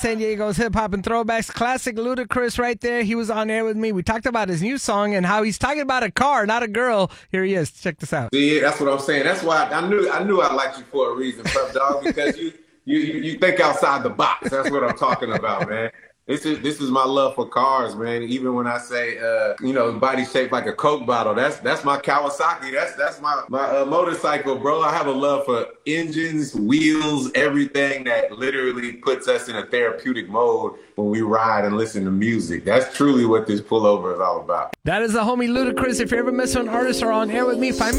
San Diego's hip hop and throwbacks. Classic Ludacris right there. He was on air with me. We talked about his new song and how he's talking about a car, not a girl. Here he is. Check this out. See, that's what I'm saying. That's why I knew I liked you for a reason, Puff Dog, because you think outside the box. That's what I'm talking about, man. This is my love for cars, man. Even when I say, body shaped like a Coke bottle, that's my Kawasaki. That's my motorcycle, bro. I have a love for engines, wheels, everything that literally puts us in a therapeutic mode when we ride and listen to music. That's truly what this pullover is all about. That is the homie Ludacris. If you ever miss an artist or on air with me, find me